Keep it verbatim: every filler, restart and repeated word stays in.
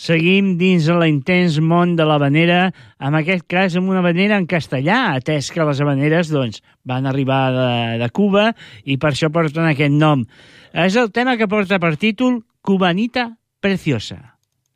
Seguim dins l'intens món de l'havanera, en aquest cas amb una havanera en castellà, atès que les havaneres doncs, van arribar de, de Cuba i per això porten aquest nom. És el tema que porta per títol Cubanita Preciosa.